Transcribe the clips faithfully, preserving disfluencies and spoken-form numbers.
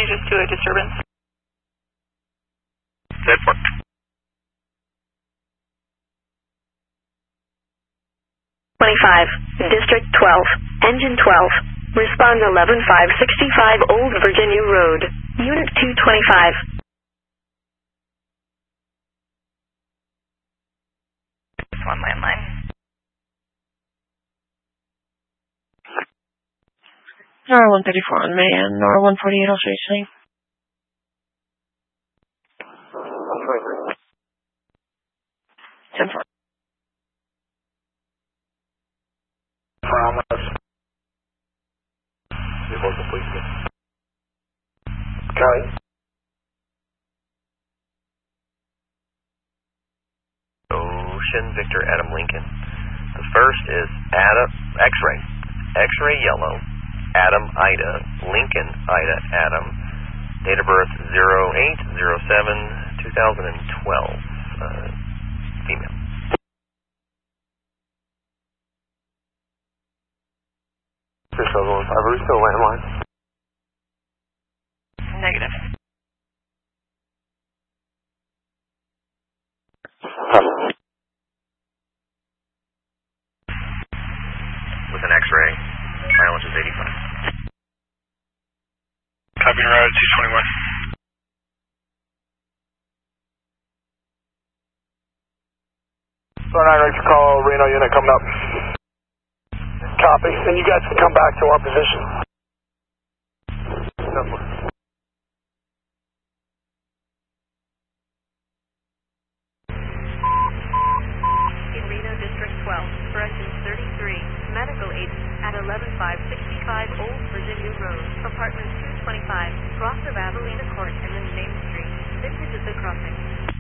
changes to a disturbance. That work. twenty-five, District twelve, Engine twelve, respond eleven five sixty-five Old Virginia Road, Unit two twenty-five. One landline. Nora one thirty-four on May and Nora one forty-eight also saying. ten four. Promise. It was a policeman. Okay. Ocean Victor Adam Lincoln. The first is Adam X-ray. X-ray yellow. Adam Ida. Lincoln Ida Adam. Date of birth zero eight zero seven two thousand twelve. Uh, female. six oh one five, are we still landline? Negative. With an X-ray, mileage is eighty-five. Copy and route two twenty-one. So nine Rich call, Reno unit coming up. Copy, and you guys can come back to our position. In Reno District twelve, corrections thirty-three, medical agent at eleven five sixty-five Old Virginia Road, apartment two twenty-five, cross of Avelina Court and then Main Street, vintage at the crossing.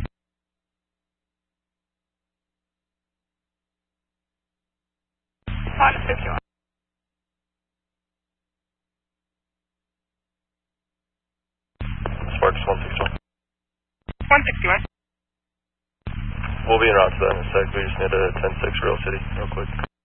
one fifty-one. Sparks one sixty-one. one sixty-one. We'll be en route to that in a sec. We just need a ten six Real City real quick.